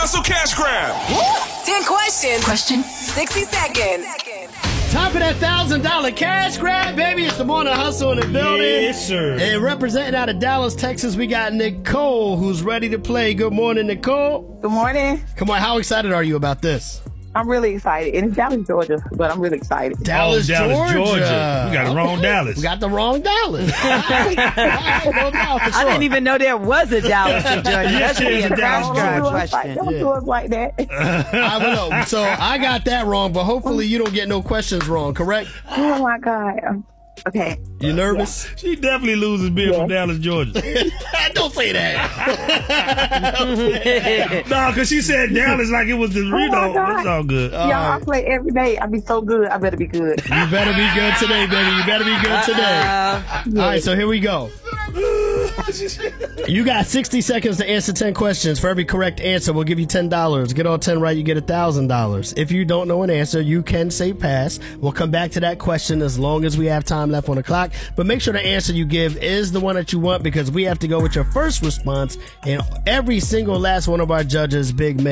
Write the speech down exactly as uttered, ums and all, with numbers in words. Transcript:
Hustle Cash Grab. ten questions. Question. sixty seconds. Time for that one thousand dollars cash grab, baby. It's the Morning Hustle in the building. Yes, sir. And representing out of Dallas, Texas, we got Nicole, who's ready to play. Good morning, Nicole. Good morning. Come on, how excited are you about this? I'm really excited. And it's Dallas, Georgia, but I'm really excited. Dallas, oh, Dallas Georgia. Georgia. We got the wrong Dallas. We got the wrong Dallas. no doubt for sure. I didn't even know there was a Dallas in Georgia. Yes, That should be there's a a crash Dallas. grab Don't do us like- question. Don't Yeah. do us like that. I don't know. So I got that wrong, but hopefully you don't get no questions wrong, correct? Oh, my God. Um, Okay. You nervous? She definitely loses being from Dallas, Georgia. Don't say that. No, because she said Dallas like it was the my Reno. God. It's all good. Y'all, I play every day. I be so good. I better be good. You better be good today, baby. You better be good today. All right, so here we go. You got sixty seconds to answer ten questions. For every correct answer, we'll give you ten dollars. Get all ten right, you get one thousand dollars. If you don't know an answer, you can say pass. We'll come back to that question as long as we have time left on the clock. But make sure the answer you give is the one that you want, because we have to go with your first response, and every single last one of our judges, Big Man.